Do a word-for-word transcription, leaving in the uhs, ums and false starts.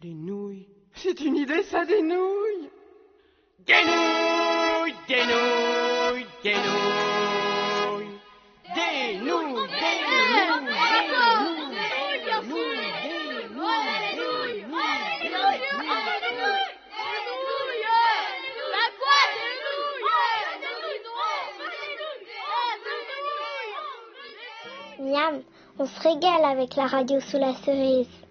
Des nouilles. C'est une idée, ça, des nouilles. Des nouilles, des nouilles, des nouilles. Des nouilles, des nouilles, des nouilles, des nouilles. Miam, on se régale avec la radio sous la cerise.